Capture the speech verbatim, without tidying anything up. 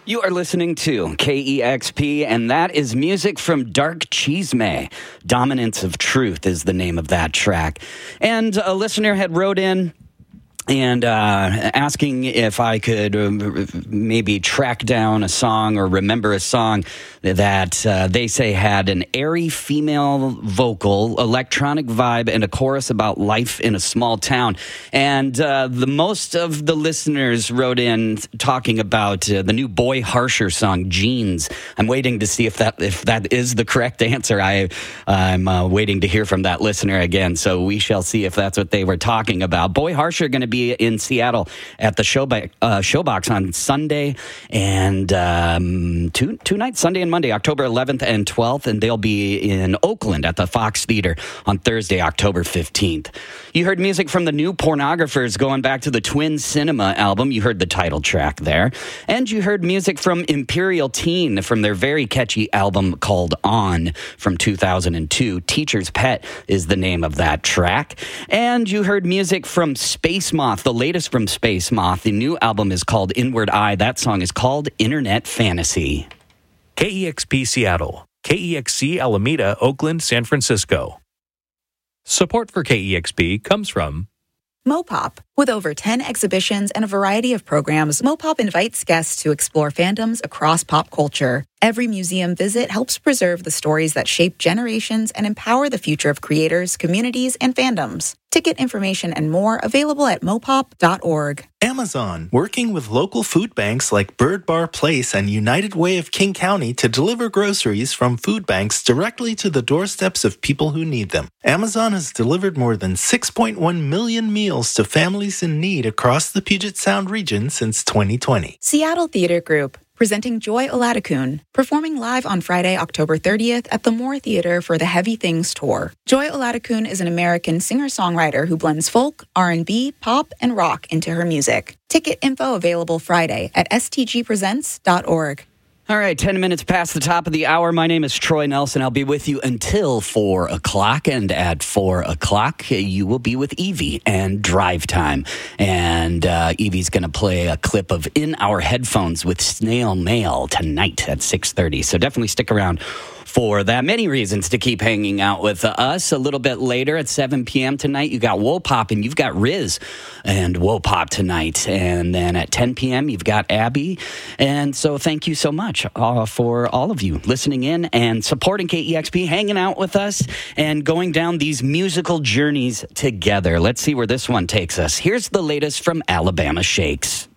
You are listening to K E X P, and that is music from Dark Chisme. Dominance of Truth is the name of that track. And a listener had wrote in and uh, asking if I could uh, maybe track down a song or remember a song that uh, they say had an airy female vocal, electronic vibe, and a chorus about life in a small town. And uh, the most of the listeners wrote in talking about uh, the new Boy Harsher song, Jeans. I'm waiting to see if that if that is the correct answer. I, I'm uh, waiting to hear from that listener again, so we shall see if that's what they were talking about. Boy Harsher going to be in Seattle at the Showbox, uh, Showbox on Sunday and um, two two nights, Sunday and Monday, October eleventh and twelfth, and they'll be in Oakland at the Fox Theater on Thursday, October fifteenth. You heard music from the New Pornographers going back to the Twin Cinema album. You heard the title track there. And you heard music from Imperial Teen from their very catchy album called On from two thousand two. Teacher's Pet is the name of that track. And you heard music from Space Moth, the latest from Space Moth. The new album is called Inward Eye. That song is called Internet Fantasy. K E X P Seattle, K E X C Alameda, Oakland, San Francisco. Support for K E X P comes from Mopop. With over ten exhibitions and a variety of programs, Mopop invites guests to explore fandoms across pop culture. Every museum visit helps preserve the stories that shape generations and empower the future of creators, communities, and fandoms. Ticket information and more available at mopop dot org. Amazon, working with local food banks like Bird Bar Place and United Way of King County to deliver groceries from food banks directly to the doorsteps of people who need them. Amazon has delivered more than six point one million meals to families in need across the Puget Sound region since twenty twenty. Seattle Theater Group, presenting Joy Oladokun, performing live on Friday, October thirtieth at the Moore Theater for the Heavy Things Tour. Joy Oladokun is an American singer-songwriter who blends folk, R and B, pop, and rock into her music. Ticket info available Friday at s t g presents dot org. All right, ten minutes past the top of the hour. My name is Troy Nelson. I'll be with you until four o'clock. And at four o'clock, you will be with Evie and Drive Time. And uh, Evie's going to play a clip of In Our Headphones with Snail Mail tonight at six thirty. So definitely stick around for that. Many reasons to keep hanging out with us. A little bit later at seven p.m. tonight, you got Wopop and you've got Riz and Wopop tonight. And then at ten p.m., you've got Abby. And so thank you so much uh, for all of you listening in and supporting K E X P, hanging out with us and going down these musical journeys together. Let's see where this one takes us. Here's the latest from Alabama Shakes.